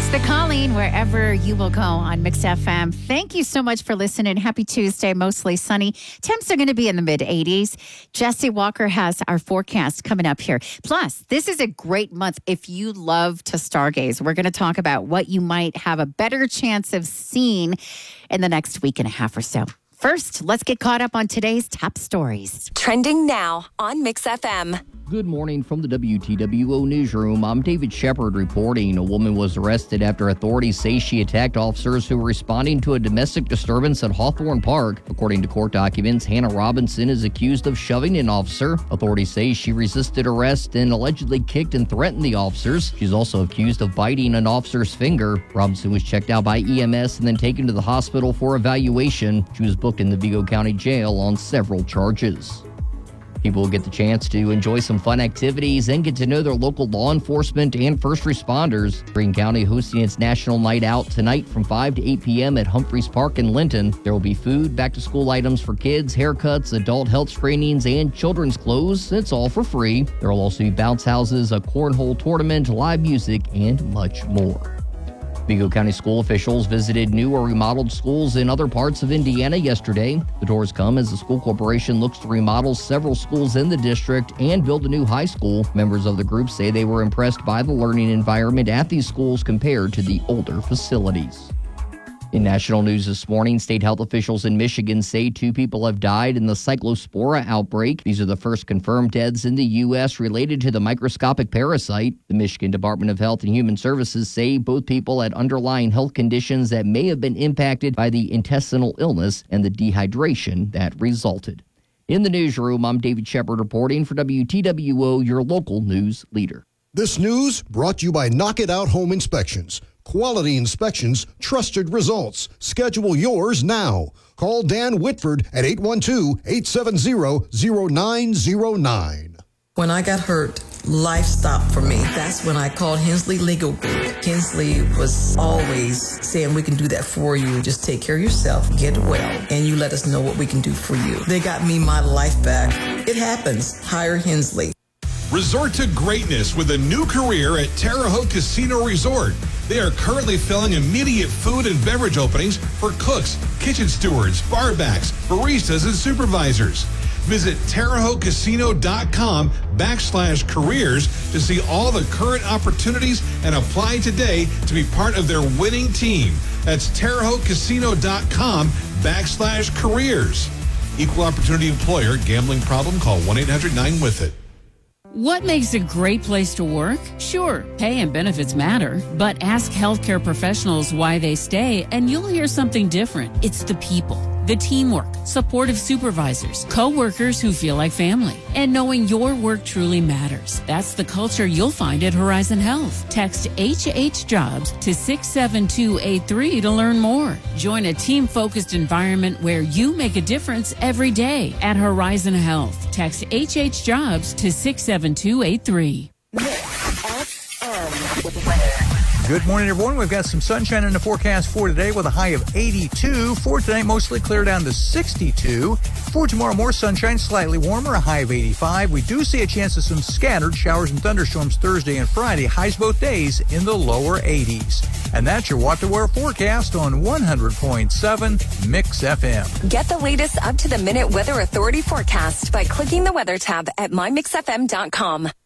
The Calling, wherever you will go on Mix FM. Thank you so much for listening. Happy Tuesday, mostly sunny. Temps are going to be in the mid-80s. Jesse Walker has our forecast coming up here. Plus, this is a great month if you love to stargaze. We're going to talk about what you might have a better chance of seeing in the next week and a half or so. First, let's get caught up on today's top stories. Trending now on Mix FM. Good morning from the WTWO newsroom. I'm David Shepard reporting. A woman was arrested after authorities say she attacked officers who were responding to a domestic disturbance at Hawthorne Park. According to court documents, Hannah Robinson is accused of shoving an officer. Authorities say she resisted arrest and allegedly kicked and threatened the officers. She's also accused of biting an officer's finger. Robinson was checked out by EMS and then taken to the hospital for evaluation. She was booked in the Vigo County Jail on several charges. People will get the chance to enjoy some fun activities and get to know their local law enforcement and first responders. Greene County hosting its National Night Out tonight from 5 to 8 p.m. at Humphreys Park in Linton. There will be food, back-to-school items for kids, haircuts, adult health screenings, and children's clothes. It's all for free. There will also be bounce houses, a cornhole tournament, live music, and much more. Vigo County school officials visited new or remodeled schools in other parts of Indiana yesterday. The tours come as the school corporation looks to remodel several schools in the district and build a new high school. Members of the group say they were impressed by the learning environment at these schools compared to the older facilities. In national news this morning, state health officials in Michigan say 2 people have died in the cyclospora outbreak. These are the first confirmed deaths in the U.S. related to the microscopic parasite. The Michigan Department of Health and Human Services say both people had underlying health conditions that may have been impacted by the intestinal illness and the dehydration that resulted. In the newsroom, I'm David Shepard reporting for WTWO, your local news leader. This news brought to you by Knock It Out Home Inspections. Quality inspections, trusted results. Schedule yours now. Call Dan Whitford at 812-870-0909. When I got hurt, life stopped for me. That's when I called Hensley Legal Group. Hensley was always saying, we can do that for you. Just take care of yourself, get well, and you let us know what we can do for you. They got me my life back. It happens. Hire Hensley. Resort to greatness with a new career at Terre Haute Casino Resort. They are currently filling immediate food and beverage openings for cooks, kitchen stewards, barbacks, baristas, and supervisors. Visit TerreHautecasino.com/careers to see all the current opportunities and apply today to be part of their winning team. That's TerreHautecasino.com/careers. Equal opportunity employer. Gambling problem? Call 1-800-9-WITH-IT. What makes a great place to work? Sure, pay and benefits matter, but ask healthcare professionals why they stay and you'll hear something different. It's the people, the teamwork, supportive supervisors, co-workers who feel like family, and knowing your work truly matters. That's the culture you'll find at Horizon Health. Text HHJobs to 67283 to learn more. Join a team-focused environment where you make a difference every day at Horizon Health. Text HHJobs to 67283. Good morning, everyone. We've got some sunshine in the forecast for today with a high of 82. For today, mostly clear down to 62. For tomorrow, more sunshine, slightly warmer, a high of 85. We do see a chance of some scattered showers and thunderstorms Thursday and Friday. Highs both days in the lower 80s. And that's your What to Wear forecast on 100.7 Mix FM. Get the latest up-to-the-minute Weather Authority forecast by clicking the weather tab at mymixfm.com.